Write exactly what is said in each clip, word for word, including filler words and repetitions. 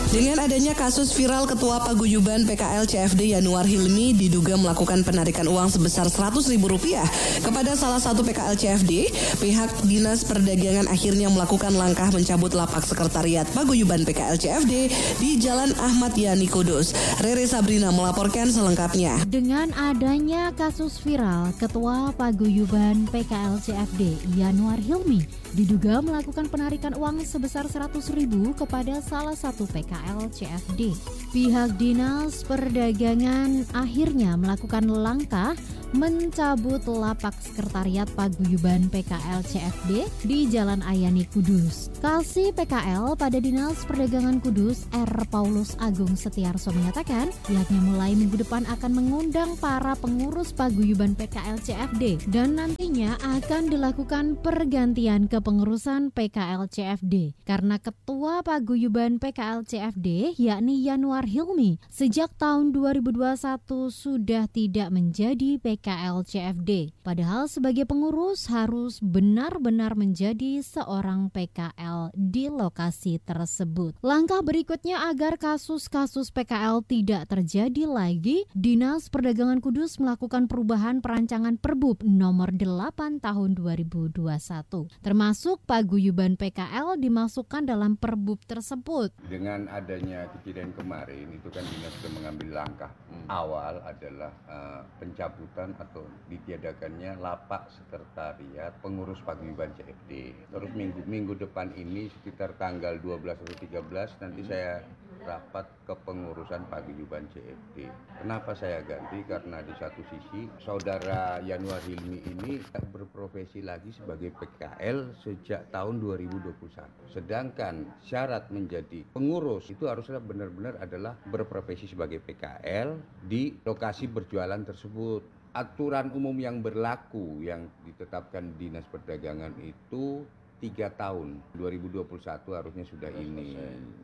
Dengan adanya kasus viral Ketua Paguyuban P K L C F D Yanuar Hilmi diduga melakukan penarikan uang sebesar seratus ribu rupiah kepada salah satu P K L C F D, pihak Dinas Perdagangan akhirnya melakukan langkah mencabut lapak sekretariat Paguyuban P K L C F D di Jalan Ahmad Yani Kudus. Rere Sabrina melaporkan selengkapnya. Dengan adanya kasus viral Ketua Paguyuban P K L C F D Yanuar Hilmi diduga melakukan penarikan uang sebesar seratus ribu kepada salah satu P K L C F D. Pihak Dinas Perdagangan akhirnya melakukan langkah mencabut lapak sekretariat Paguyuban P K L C F D di Jalan Ayani Kudus. Kasih P K L pada Dinas Perdagangan Kudus R. Paulus Agung Setiarso menyatakan pihaknya mulai minggu depan akan mengundang para pengurus Paguyuban P K L C F D dan nantinya akan dilakukan pergantian kepengurusan P K L C F D karena Ketua Paguyuban P K L C F D yakni Yanuar Hilmi sejak tahun dua ribu dua puluh satu sudah tidak menjadi P K L C F D. Padahal sebagai pengurus harus benar-benar menjadi seorang P K L di lokasi tersebut. Langkah berikutnya agar kasus-kasus P K L tidak terjadi lagi, Dinas Perdagangan Kudus melakukan perubahan perancangan Perbup nomor delapan tahun dua ribu dua puluh satu. Termasuk Paguyuban P K L dimasukkan dalam Perbup tersebut. Dengan adanya kejadian kemarin itu kan Dinas sudah mengambil langkah awal adalah uh, pencabutan atau ditiadakannya lapak sekretariat pengurus Paguyuban C F D. Terus minggu minggu depan ini sekitar tanggal dua belas atau tiga belas nanti saya rapat kepengurusan Paguyuban C F D. Kenapa saya ganti? Karena di satu sisi saudara Yanuar Hilmi ini tak berprofesi lagi sebagai P K L sejak tahun dua ribu dua puluh satu. Sedangkan syarat menjadi pengurus itu harusnya benar-benar adalah berprofesi sebagai P K L di lokasi berjualan tersebut. Aturan umum yang berlaku yang ditetapkan Dinas Perdagangan itu tiga tahun. dua ribu dua puluh satu harusnya sudah ini.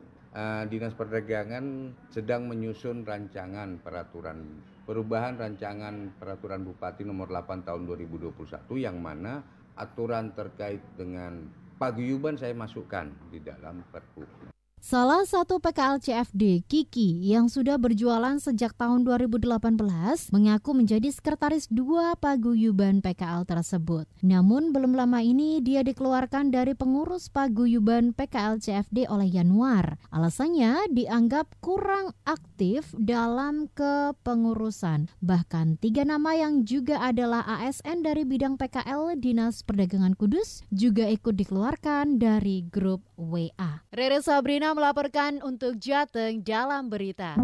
Uh, Dinas Perdagangan sedang menyusun rancangan peraturan perubahan rancangan peraturan Bupati nomor delapan tahun dua ribu dua puluh satu yang mana aturan terkait dengan paguyuban saya masukkan di dalam Perbup. Salah satu P K L C F D, Kiki, yang sudah berjualan sejak tahun dua ribu delapan belas, mengaku menjadi sekretaris dua paguyuban P K L tersebut. Namun belum lama ini dia dikeluarkan dari pengurus paguyuban P K L C F D oleh Yanuar. Alasannya dianggap kurang aktif dalam kepengurusan. Bahkan tiga nama yang juga adalah A S N dari bidang P K L Dinas Perdagangan Kudus juga ikut dikeluarkan dari grup W A. Rere Sabrina melaporkan untuk Jateng dalam berita.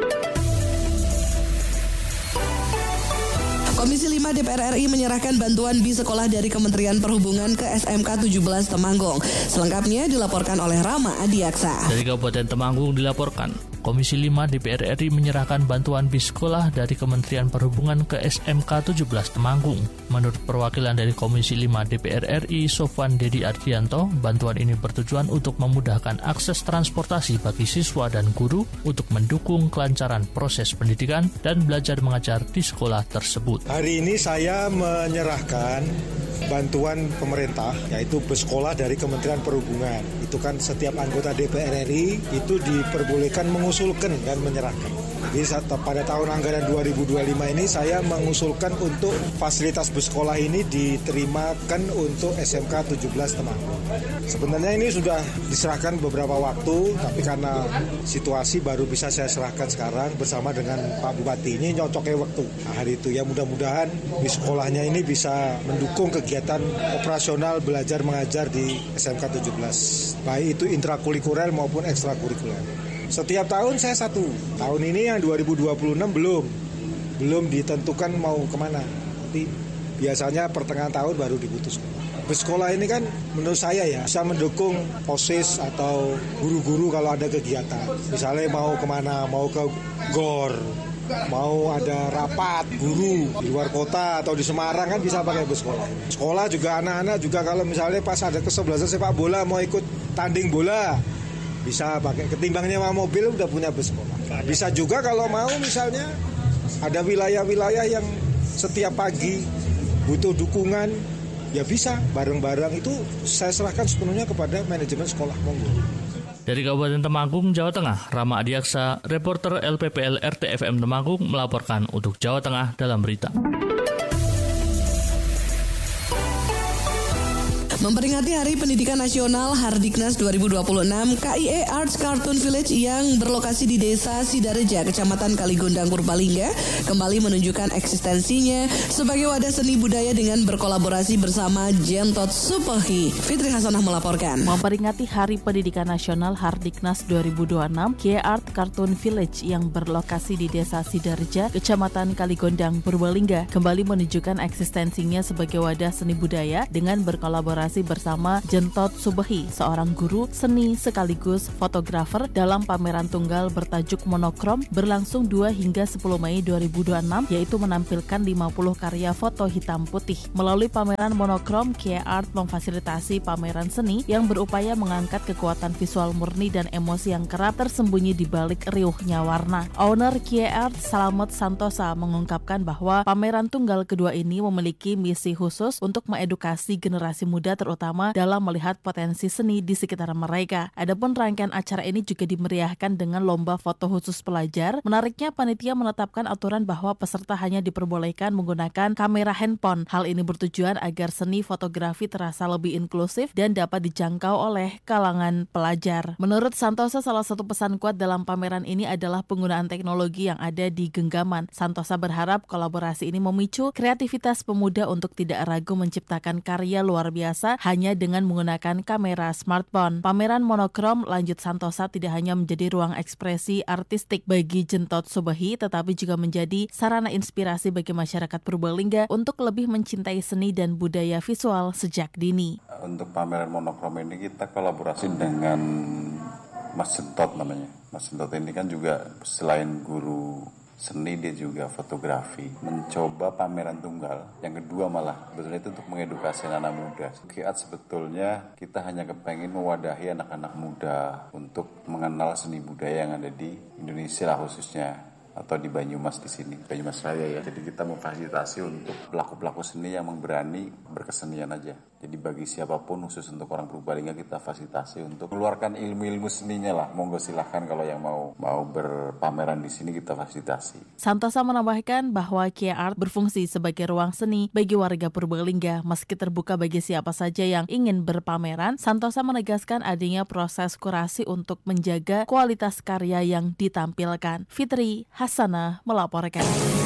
Komisi lima D P R R I menyerahkan bantuan bis sekolah dari Kementerian Perhubungan ke S M K tujuh belas Temanggung. Selengkapnya dilaporkan oleh Rama Adiaksa. Dari Kabupaten Temanggung dilaporkan, Komisi lima D P R R I menyerahkan bantuan bis sekolah dari Kementerian Perhubungan ke S M K tujuh belas Temanggung. Menurut perwakilan dari Komisi lima D P R R I, Sofwan Dedi Ardianto, bantuan ini bertujuan untuk memudahkan akses transportasi bagi siswa dan guru untuk mendukung kelancaran proses pendidikan dan belajar mengajar di sekolah tersebut. Hari ini saya menyerahkan bantuan pemerintah, yaitu bus sekolah dari Kementerian Perhubungan. Itu kan setiap anggota D P R R I itu diperbolehkan mengusulkan dan menyerahkan. Jadi pada tahun anggaran dua ribu dua puluh lima ini saya mengusulkan untuk fasilitas bus sekolah ini diterimakan untuk S M K tujuh belas Temanggung. Sebenarnya ini sudah diserahkan beberapa waktu, tapi karena situasi baru bisa saya serahkan sekarang bersama dengan Pak Bupati. Ini nyocoknya waktu. Nah, hari itu ya mudah-mudahan bus sekolahnya ini bisa mendukung kegiatan operasional belajar mengajar di S M K tujuh belas. Baik itu intrakurikuler maupun ekstrakurikuler. Setiap tahun saya satu. Tahun ini yang dua ribu dua puluh enam belum. Belum ditentukan mau kemana. Nanti biasanya pertengahan tahun baru diputuskan. Bus sekolah ini kan menurut saya ya bisa mendukung OSIS atau guru-guru kalau ada kegiatan. Misalnya mau kemana, mau ke GOR, mau ada rapat guru di luar kota atau di Semarang kan bisa pakai bus sekolah. Sekolah juga anak-anak juga kalau misalnya pas ada kesebelasan sepak bola mau ikut tanding bola bisa pakai, ketimbang nyewa mobil udah punya bus sekolah. Bisa juga kalau mau misalnya ada wilayah-wilayah yang setiap pagi butuh dukungan, ya bisa bareng-bareng itu saya serahkan sepenuhnya kepada manajemen sekolah, monggo. Dari Kabupaten Temanggung, Jawa Tengah, Rama Adiaksa, reporter L P P L R T F M Temanggung melaporkan untuk Jawa Tengah dalam berita. Memperingati Hari Pendidikan Nasional Hardiknas dua ribu dua puluh enam, K I E Arts Cartoon Village yang berlokasi di Desa Sidareja, Kecamatan Kaligondang, Purbalingga, kembali menunjukkan eksistensinya sebagai wadah seni budaya dengan berkolaborasi bersama Jentot Supehi. Fitri Hasanah melaporkan. Memperingati Hari Pendidikan Nasional Hardiknas dua ribu dua puluh enam, K I E Art Cartoon Village yang berlokasi di Desa Sidareja, Kecamatan Kaligondang, Purbalingga, kembali menunjukkan eksistensinya sebagai wadah seni budaya dengan berkolaborasi bersama Jentot Supehi, seorang guru seni sekaligus fotografer, dalam pameran tunggal bertajuk Monokrom berlangsung dua hingga sepuluh Mei dua ribu dua puluh enam, yaitu menampilkan lima puluh karya foto hitam putih. Melalui pameran Monokrom, K I E Art memfasilitasi pameran seni yang berupaya mengangkat kekuatan visual murni dan emosi yang kerap tersembunyi di balik riuhnya warna. Owner K I E Art, Slamet Santosa, mengungkapkan bahwa pameran tunggal kedua ini memiliki misi khusus untuk mengedukasi generasi muda terutama dalam melihat potensi seni di sekitar mereka. Adapun rangkaian acara ini juga dimeriahkan dengan lomba foto khusus pelajar. Menariknya, panitia menetapkan aturan bahwa peserta hanya diperbolehkan menggunakan kamera handphone. Hal ini bertujuan agar seni fotografi terasa lebih inklusif dan dapat dijangkau oleh kalangan pelajar. Menurut Santosa, salah satu pesan kuat dalam pameran ini adalah penggunaan teknologi yang ada di genggaman. Santosa berharap kolaborasi ini memicu kreativitas pemuda untuk tidak ragu menciptakan karya luar biasa hanya dengan menggunakan kamera smartphone. Pameran Monokrom, lanjut Santosa, tidak hanya menjadi ruang ekspresi artistik bagi Jentot Supehi, tetapi juga menjadi sarana inspirasi bagi masyarakat Purbalingga untuk lebih mencintai seni dan budaya visual sejak dini. Untuk pameran Monokrom ini kita kolaborasi dengan Mas Jentot namanya. Mas Jentot ini kan juga selain guru seni, dia juga fotografi. Mencoba pameran tunggal. Yang kedua malah sebetulnya itu untuk mengedukasi anak muda. K I E Art sebetulnya kita hanya kepengen mewadahi anak-anak muda untuk mengenal seni budaya yang ada di Indonesia lah khususnya, atau di Banyumas di sini, Banyumas Raya ya. Jadi kita memfasilitasi untuk pelaku-pelaku seni yang berani berkesenian aja. Jadi bagi siapapun, khusus untuk orang Purbalingga, kita fasilitasi untuk mengeluarkan ilmu-ilmu seninya lah. Monggo silahkan kalau yang mau mau berpameran di sini, kita fasilitasi. Santosa menambahkan bahwa K I E Art berfungsi sebagai ruang seni bagi warga Purbalingga. Meski terbuka bagi siapa saja yang ingin berpameran, Santosa menegaskan adanya proses kurasi untuk menjaga kualitas karya yang ditampilkan. Fitri Hasanah melaporkan.